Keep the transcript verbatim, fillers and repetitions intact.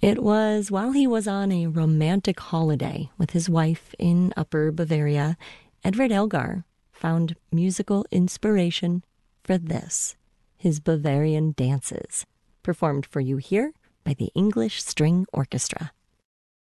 It was while he was on a romantic holiday with his wife in Upper Bavaria, Edward Elgar found musical inspiration for this, his Bavarian dances, performed for you here by the English String Orchestra.